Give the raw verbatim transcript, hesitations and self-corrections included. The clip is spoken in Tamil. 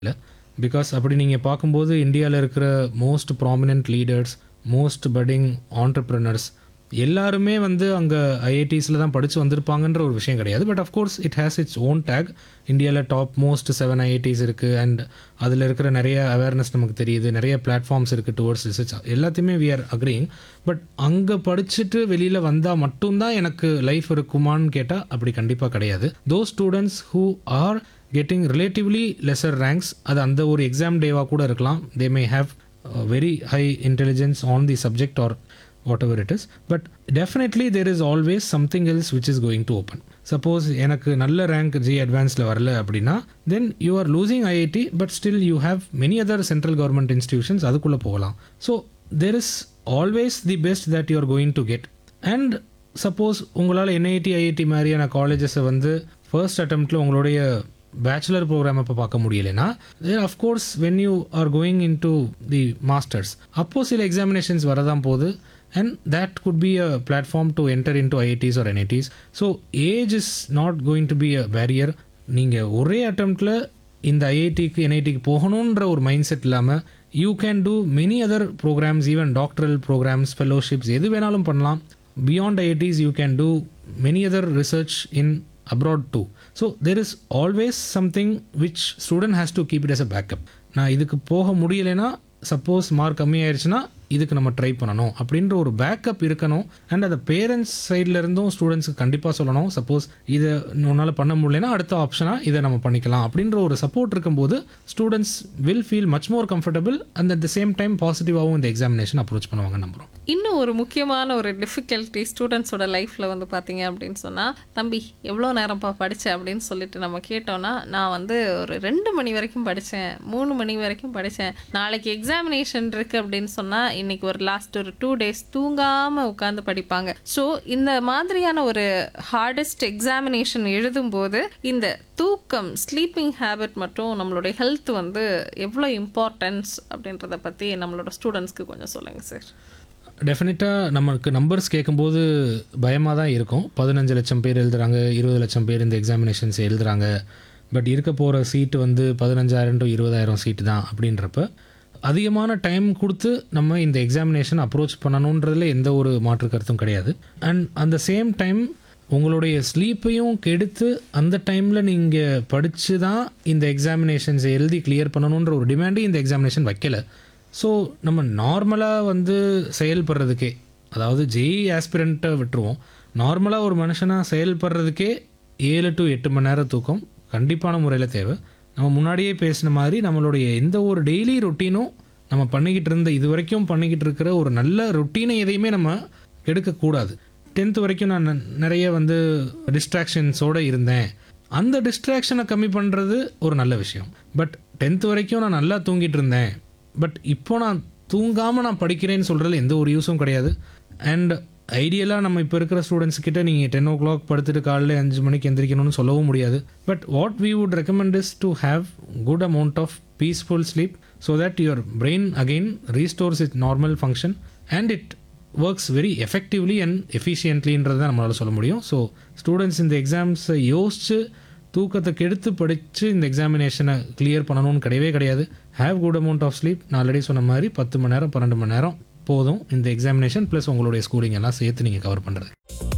இல்ல. பிகாஸ் அப்படி நீங்க பார்க்கும்போது இந்தியால இருக்கிற most prominent leaders, most padding entrepreneurs எல்லாருமே வந்து அங்க ஐஐடிஸ்ல தான் படிச்சு வந்திருப்பாங்கன்ற ஒரு விஷயம் கிடையாது. But of course it has its own take. இந்தியால டாப் மோஸ்ட் செவன் ஐஐடிஸ் இருக்கு. அண்ட் அதில் இருக்கிற நிறைய அவேர்னஸ் நமக்கு தெரியுது. நிறைய பிளாட்ஃபார்ம்ஸ் இருக்குது டுவர்ட்ஸ் ரிசர்ச். எல்லாத்தையுமே வி ஆர் அக்ரிங். பட் அங்கே படிச்சுட்டு வெளியில் வந்தால் மட்டும்தான் எனக்கு லைஃப் இருக்குமான்னு கேட்டால் அப்படி கண்டிப்பாக கிடையாது. Those students who are getting relatively lesser ranks, அது அந்த ஒரு எக்ஸாம் டேவாக கூட இருக்கலாம். தே may have very high intelligence on the subject R whatever it is, but definitely there is always something else which is going to open. Suppose எனக்கு நல்ல ரேங்க் ஜி அட்வான்ஸில் வரல அப்படின்னா then you are losing I I T, but still you have many other central government institutions, அதுக்குள்ளே போகலாம். So there is always the best that you are going to get. And suppose உங்களால் N I T I I T மாதிரியான காலேஜஸை வந்து ஃபர்ஸ்ட் அட்டம்ப்டில் உங்களுடைய பேச்சுலர் ப்ரோக்ராம் இப்போ பார்க்க முடியலைன்னா of course when you are going in to the masters அப்போது சில எக்ஸாமினேஷன்ஸ் வரதான் போகுது. And that could be a platform to enter into I I Ts or N I Ts. So age is not going to be a barrier. நீங்கள் ஒரே அட்டம்ப்டில் இந்த ஐஐடிக்கு என்ஐடிக்கு போகணுன்ற ஒரு மைண்ட் செட் இல்லாமல் you can do many other programs, even doctoral programs, fellowships, எது வேணாலும் பண்ணலாம். Beyond IITs you can do many other research in abroad too. So there is always something which student has to keep it as a backup. நான் இதுக்கு போக முடியலைன்னா சப்போஸ் மார்க் கம்மியாயிருச்சுன்னா இதுக்கு நம்ம ட்ரை பண்ணணும் அப்படின்ற ஒரு பேக்கப் இருக்கணும். அண்ட் அதை பேரண்ட்ஸ் சைடில் இருந்தும் ஸ்டூடெண்ட்ஸுக்கு கண்டிப்பாக சொல்லணும். சப்போஸ் இதை உன்னால் பண்ண முடியலன்னா அடுத்த ஆப்ஷனாக இதை நம்ம பண்ணிக்கலாம் அப்படின்ற ஒரு சப்போர்ட் இருக்கும்போது students will feel much more comfortable and at the same time பாசிட்டிவாகவும் இந்த எக்ஸாமினேஷன் அப்ரோச் பண்ணுவாங்க நம்புகிறோம். இன்னும் ஒரு முக்கியமான ஒரு டிஃபிகல்ட்டி ஸ்டூடெண்ட்ஸோட லைஃப்பில் வந்து பார்த்தீங்க அப்படின்னு சொன்னால், தம்பி எவ்வளோ நேரம்ப்பா படித்தேன் அப்படின்னு சொல்லிட்டு நம்ம கேட்டோன்னா, நான் வந்து ஒரு ரெண்டு மணி வரைக்கும் படித்தேன், மூணு மணி வரைக்கும் படித்தேன், நாளைக்கு எக்ஸாமினேஷன் இருக்குது அப்படின்னு சொன்னால் இன்னைக்கு ஒரு லாஸ்ட் ஒரு டூ டேஸ் தூங்காமல் உட்காந்து படிப்பாங்க. ஸோ இந்த மாதிரியான ஒரு ஹார்டஸ்ட் எக்ஸாமினேஷன் எழுதும்போது இந்த தூக்கம், ஸ்லீப்பிங் ஹேபிட் மற்றும் நம்மளுடைய ஹெல்த் வந்து எவ்வளோ இம்பார்ட்டன்ஸ் அப்படின்றத பற்றி நம்மளோட ஸ்டூடெண்ட்ஸ்க்கு கொஞ்சம் சொல்லுங்கள் சார். டெஃபினட்டாக நமக்கு நம்பர்ஸ் கேட்கும்போது பயமாக தான் இருக்கும். பதினஞ்சு லட்சம் பேர் எழுதுகிறாங்க, இருபது லட்சம் பேர் இந்த எக்ஸாமினேஷன்ஸ் எழுதுகிறாங்க. பட் இருக்க போகிற சீட்டு வந்து பதினஞ்சாயிரம் டு இருபதாயிரம் சீட்டு தான். அப்படின்றப்ப அதிகமான டைம் கொடுத்து நம்ம இந்த எக்ஸாமினேஷன் அப்ரோச் பண்ணணுன்றதுல எந்த ஒரு மாற்று கருத்தும் கிடையாது. அண்ட் அந்த சேம் டைம் உங்களுடைய ஸ்லீப்பையும் கெடுத்து அந்த டைமில் நீங்கள் படித்து தான் இந்த எக்ஸாமினேஷன்ஸை எழுதி கிளியர் பண்ணணுன்ற ஒரு டிமாண்டையும் இந்த எக்ஸாமினேஷன் வைக்கலை. ஸோ நம்ம நார்மலாக வந்து செயல்படுறதுக்கே, அதாவது ஜேஇ ஆஸ்பிரண்ட்டை விட்டுருவோம், நார்மலாக ஒரு மனுஷனாக செயல்படுறதுக்கே ஏழு டு எட்டு மணி நேரம் தூக்கம் கண்டிப்பான முறையில் தேவை. நம்ம முன்னாடியே பேசின மாதிரி நம்மளுடைய எந்த ஒரு டெய்லி ரொட்டீனும் நம்ம பண்ணிக்கிட்டு இருந்த இது வரைக்கும் பண்ணிக்கிட்டு இருக்கிற ஒரு நல்ல ரொட்டீனை எதையுமே நம்ம கெடுக்கக்கூடாது. டென்த்து வரைக்கும் நான் நிறைய வந்து டிஸ்ட்ராக்ஷன்ஸோடு இருந்தேன், அந்த டிஸ்ட்ராக்ஷனை கம்மி பண்ணுறது ஒரு நல்ல விஷயம். பட் டென்த்து வரைக்கும் நான் நல்லா தூங்கிட்டு இருந்தேன், பட் இப்போ நான் தூங்காமல் நான் படிக்கிறேன்னு சொல்கிறதுல எந்த ஒரு யூஸும் கிடையாது. அண்ட் ஐடியலாக நம்ம இப்போ இருக்கிற ஸ்டூடெண்ட்ஸ் கிட்ட நீங்கள் டென் ஓ கிளாக் படுத்துட்டு காலையில் அஞ்சு மணிக்கு எந்திரிக்கணும்னு சொல்லவும் முடியாது. But what we would recommend is to have good amount of peaceful sleep so that your brain again restores it normal function and it works very effectively and எஃபிஷியன்ட்லின்றது தான் நம்மளால் சொல்ல முடியும். ஸோ ஸ்டூடெண்ட்ஸ் இந்த எக்ஸாம்ஸை யோசித்து தூக்கத்தை கெடுத்து படித்து இந்த எக்ஸாமினேஷனை கிளியர் பண்ணணும்னு கிடையவே கிடையாது. Have good amount of sleep. நான் ஆல்ரெடி சொன்ன மாதிரி பத்து மணி நேரம் பன்னெண்டு மணி நேரம் போதும் இந்த எக்ஸாமினேஷன் ப்ளஸ் உங்களுடைய ஸ்கூலிங் எல்லாம் சேர்த்து நீங்கள் கவர் பண்ணுறது.